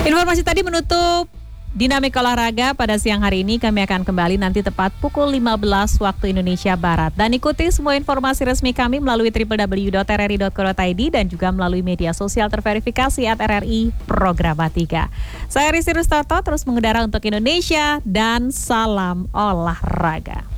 Informasi tadi menutup Dinamika Olahraga pada siang hari ini. Kami akan kembali nanti tepat pukul 15 waktu Indonesia Barat. Dan ikuti semua informasi resmi kami melalui www.rri.co.id dan juga melalui media sosial terverifikasi @RRI Programa 3. Saya Rizky Rustoto, terus mengudara untuk Indonesia dan salam olahraga.